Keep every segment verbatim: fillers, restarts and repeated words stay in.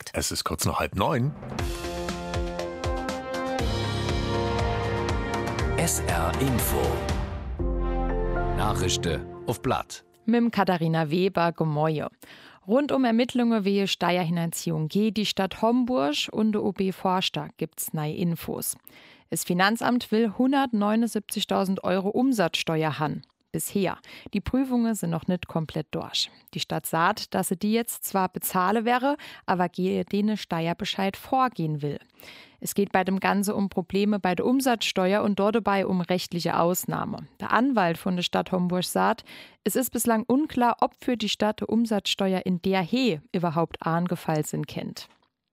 Nachricht. Es ist kurz nach halb neun. S R Info. Nachrichten auf Blatt. Mit Katharina Weber, Gemäue. Rund um Ermittlungen wegen Steuerhinterziehung geht die Stadt Homburg und der O B Forster gibt's neue Infos. Das Finanzamt will hundertneunundsiebzigtausend Euro Umsatzsteuer haben. Bisher. Die Prüfungen sind noch nicht komplett durch. Die Stadt sagt, dass sie die jetzt zwar bezahle wäre, aber denen Steuerbescheid vorgehen will. Es geht bei dem Ganzen um Probleme bei der Umsatzsteuer und dort dabei um rechtliche Ausnahme. Der Anwalt von der Stadt Homburg sagt, es ist bislang unklar, ob für die Stadt die Umsatzsteuer in der Höhe überhaupt angefallen sind kennt.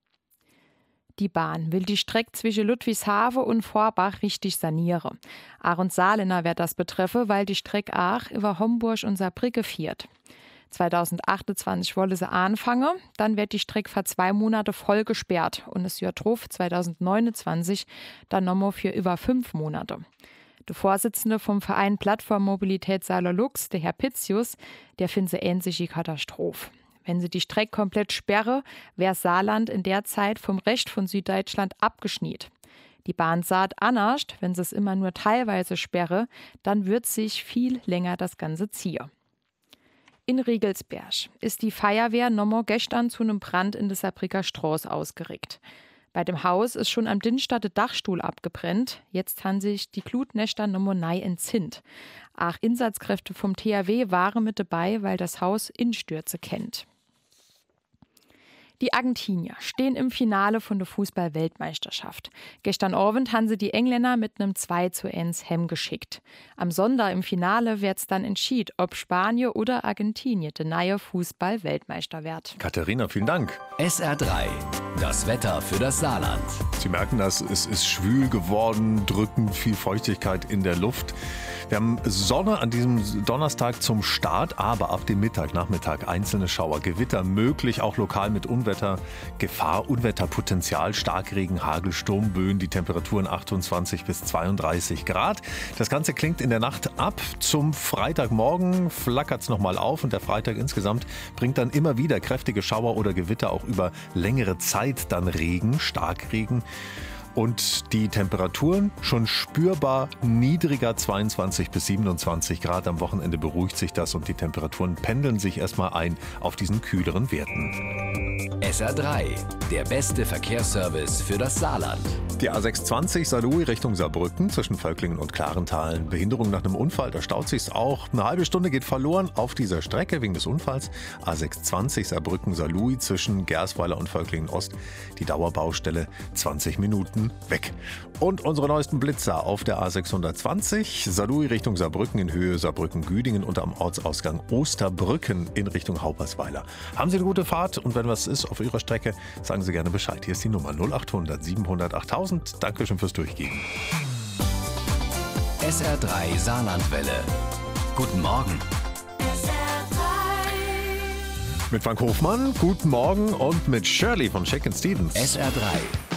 Die Bahn will die Strecke zwischen Ludwigshafen und Vorbach richtig sanieren. Aaron Saarländer wird das betreffen, weil die Strecke auch über Homburg und Saarbrücke fährt. zweitausendachtundzwanzig wolle sie anfangen, dann wird die Strecke für zwei Monate voll gesperrt und es wird drauf zweitausendneunundzwanzig dann nochmal für über fünf Monate. Der Vorsitzende vom Verein Plattform Mobilität Saarlux, der Herr Pitzius, der findet sie ähnliche Katastrophe. Wenn sie die Strecke komplett sperre, wäre Saarland in der Zeit vom Recht von Süddeutschland abgeschnitten. Die Bahn sagt anders, wenn sie es immer nur teilweise sperre, dann wird sich viel länger das Ganze ziehen. In Riegelsberg ist die Feuerwehr nochmal gestern zu einem Brand in der Saarbrücker Straße ausgerückt. Bei dem Haus ist schon am Dienstag der Dachstuhl abgebrannt. Jetzt haben sich die Glutnester nochmal neu entzinnt. Auch Einsatzkräfte vom T H W waren mit dabei, weil das Haus Instürze kennt. Die Argentinier stehen im Finale von der Fußball-Weltmeisterschaft. Gestern Abend haben sie die Engländer mit einem zwei zu eins Hemm geschickt. Am Sonntag im Finale wird's dann entschieden, ob Spanien oder Argentinien der neue Fußball-Weltmeister wird. Katharina, vielen Dank. S R drei. Das Wetter für das Saarland. Sie merken das, es ist schwül geworden, drückend, viel Feuchtigkeit in der Luft. Wir haben Sonne an diesem Donnerstag zum Start, aber ab dem Mittag, Nachmittag einzelne Schauer, Gewitter möglich, auch lokal mit Unwetter, Gefahr, Unwetterpotenzial, Starkregen, Hagel, Sturmböen, die Temperaturen achtundzwanzig bis zweiunddreißig Grad. Das Ganze klingt in der Nacht ab. Zum Freitagmorgen flackert es nochmal auf und der Freitag insgesamt bringt dann immer wieder kräftige Schauer oder Gewitter, auch über längere Zeit dann Regen, Starkregen. Und die Temperaturen schon spürbar niedriger, zweiundzwanzig bis siebenundzwanzig Grad. Am Wochenende beruhigt sich das und die Temperaturen pendeln sich erstmal ein auf diesen kühleren Werten. S R drei, der beste Verkehrsservice für das Saarland. Die A sechshundertzwanzig Saarlouis Richtung Saarbrücken zwischen Völklingen und Clarentalen. Behinderung nach einem Unfall, da staut sich's auch. Eine halbe Stunde geht verloren auf dieser Strecke wegen des Unfalls. A sechshundertzwanzig Saarbrücken Saarlouis zwischen Gersweiler und Völklingen Ost. Die Dauerbaustelle zwanzig Minuten weg. Und unsere neuesten Blitzer auf der A sechshundertzwanzig Saarlouis Richtung Saarbrücken in Höhe Saarbrücken-Güdingen und am Ortsausgang Osterbrücken in Richtung Haupersweiler. Haben Sie eine gute Fahrt und wenn was ist auf Ihrer Strecke, sagen Sie gerne Bescheid. Hier ist die Nummer null achthundert siebenhundert achttausend. Dankeschön fürs Durchgehen. S R drei Saarlandwelle. Guten Morgen. Mit Frank Hofmann, guten Morgen und mit Shirley von Shakin' Stevens. S R drei.